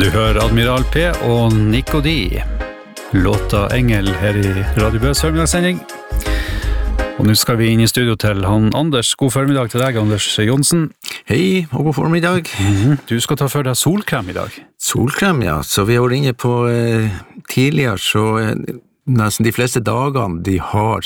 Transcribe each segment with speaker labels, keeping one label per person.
Speaker 1: Du hører Admiral P og Nico D. Låta Engel her i Radio Bøs formidagssending. Og nå skal vi inn i studio til han Anders. God formiddag til deg, Anders Jonsen.
Speaker 2: Hei, og god formiddag.
Speaker 1: Du skal ta for deg solkrem i dag.
Speaker 2: Solkrem, ja. Så vi har vært inne på tidligere, så nesten de fleste dagene de har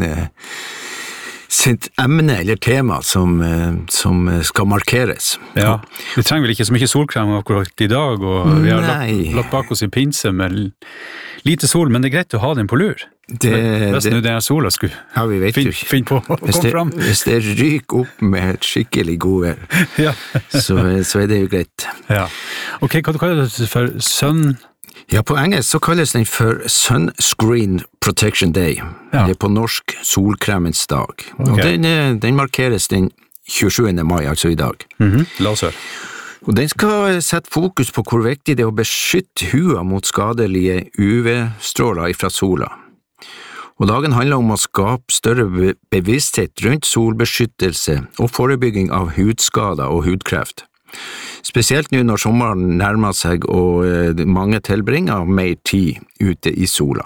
Speaker 2: sitt emne eller tema som skal markeres.
Speaker 1: Ja, vi trenger vel ikke så mye solkrem akkurat i dag, og vi har lagt bak oss i pinse med lite sol, men det er greit å ha den på lur. Hvis nå den sola skulle finne på å komme fram.
Speaker 2: Hvis det ryker opp med et skikkelig god vær,
Speaker 1: ja.
Speaker 2: så er det jo greit.
Speaker 1: Ja. Ok, hva kaller du det for?
Speaker 2: Ja, på engelsk så kalles den for Sunscreen Protection Day, eller på norsk Solkremens dag. Og den markeres den 27. mai, altså i dag.
Speaker 1: La oss høre.
Speaker 2: Og den skal sette fokus på hvor viktig det er å beskytte huden mot skadelige UV-stråler fra sola. Og dagen handler om å skape større bevissthet rundt solbeskyttelse og forebygging av hudskader og hudkreft. Spesielt nå når sommeren nærmer seg og mange tilbringer mer tid ute i sola.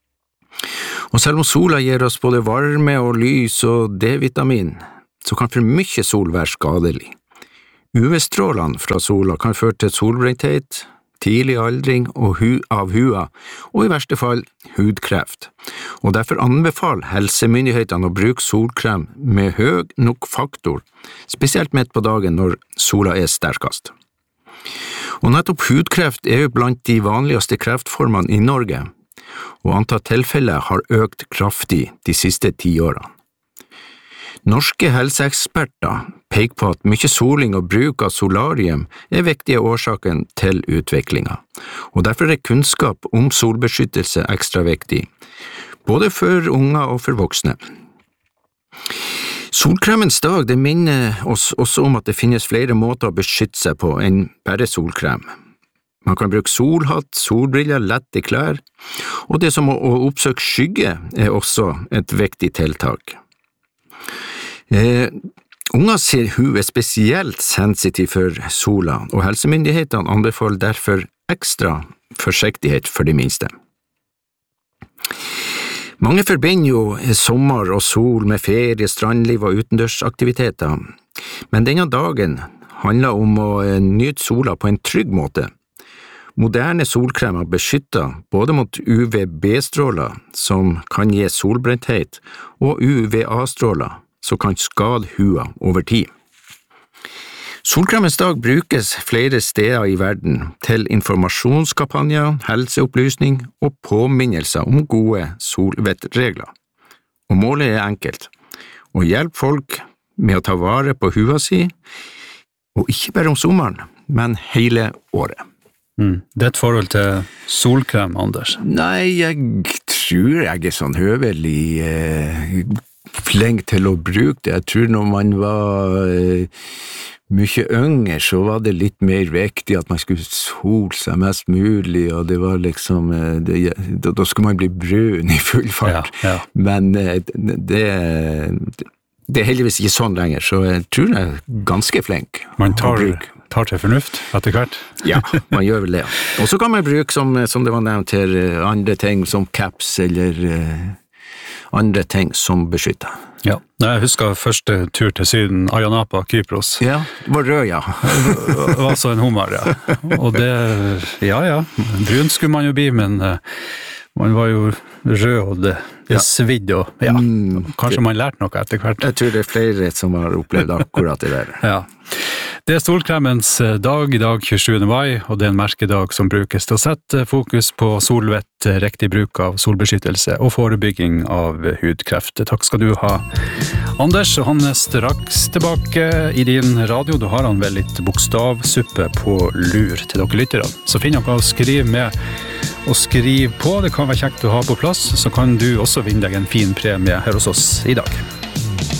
Speaker 2: Og selv om sola gir oss både varme og lys og D-vitamin, så kan for mye sol være skadelig. UV-strålene fra sola kan føre til solbrenthet, tidlig aldring av huden, og i verste fall hudkreft. Og derfor anbefaler helsemyndighetene å bruke solkrem med høy nok faktor, spesielt midt på dagen når sola er sterkest. Og nettopp hudkreft er jo blant de vanligste kreftformene i Norge, og antall tilfeller har økt kraftig de siste 10 årene. Norske helseeksperter peker på at mye soling og bruk av solarium er viktige årsaken til utviklingen, og derfor er kunnskap om solbeskyttelse ekstra viktig, både for unger og for voksne. Solkremens dag det minner oss også om at det finnes flere måter å beskytte seg på enn bare solkrem. Man kan bruke solhatt, solbriller, lette klær, og det som å oppsøke skygge er også et viktig tiltak. Unger ser hud er spesielt sensitiv for sola, og helsemyndighetene anbefaler derfor ekstra forsiktighet for de minste. Mange forbinder jo sommer og sol med ferie, strandliv og utendørsaktiviteter, men denne dagen handler om å nyte sola på en trygg måte. Moderne solkremer beskytter både mot UVB-stråler, som kan gi solbrenthet, og UVA-stråler, som kan skade huden over tid. Solkremens dag brukes flere steder i verden til informasjonskampanjer, helseopplysning og påminnelser om gode solvettregler. Og målet er enkelt, å hjelpe folk med å ta vare på huden sin, og ikke bare om sommeren, men hele året.
Speaker 1: Det er et forhold til solkrem, Anders?
Speaker 2: Nei, jeg tror jeg er sånn høvelig flink til å bruke det. Jeg tror når man var mye yngre, så var det litt mer viktig at man skulle sole seg mest mulig, og det var liksom, da skulle man bli brun i full fart. Ja. Men det er heldigvis ikke sånn lenger, så jeg tror jeg er ganske flink.
Speaker 1: Man tar til fornuft etter hvert?
Speaker 2: Ja, man gjør vel det. Og så kan man bruke, som det var nevnt her, andre ting som caps eller andre ting som beskytter.
Speaker 1: Ja, jeg husker første tur til Syden, Ayia Napa, Kypros.
Speaker 2: Ja, var rød, ja.
Speaker 1: Det var så en hummer, ja. Og det, brun skulle man jo bli, men man var jo rød, og det svidd, og kanskje man lærte noe etter hvert.
Speaker 2: Jeg tror det er flere som har opplevd akkurat det der.
Speaker 1: Ja. Det er solkremens dag i dag, 27. mai, og det er en merkedag som brukes til å sette fokus på solvett, riktig bruk av solbeskyttelse og forebygging av hudkreft. Takk skal du ha, Anders, og han er straks tilbake i din radio. Du har han vel litt bokstavsuppe på lur til dere lyttere. Så finn noe å skrive med og skriv på. Det kan være kjekt å ha på plass, så kan du også vinne deg en fin premie her hos oss i dag.